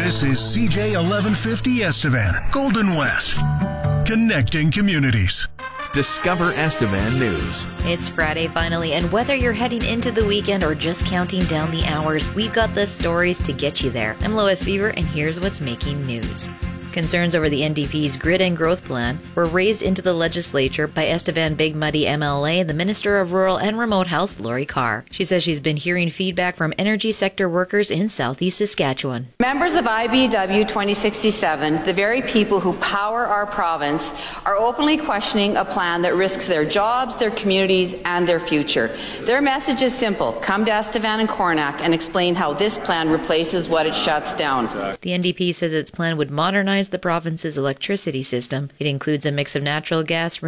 This is CJ 1150 Estevan, Golden West, connecting communities. Discover Estevan News. It's Friday finally, and whether you're heading into the weekend or just counting down the hours, we've got the stories to get you there. I'm Lois Fever, and here's what's making news. Concerns over the NDP's Grid and Growth Plan were raised into the legislature by Estevan Big Muddy MLA, the Minister of Rural and Remote Health, Lori Carr. She says she's been hearing feedback from energy sector workers in southeast Saskatchewan. Members of IBEW 2067, the very people who power our province, are openly questioning a plan that risks their jobs, their communities, and their future. Their message is simple: come to Estevan and Coronach and explain how this plan replaces what it shuts down. The NDP says its plan would modernize the province's electricity system. It includes a mix of natural gas,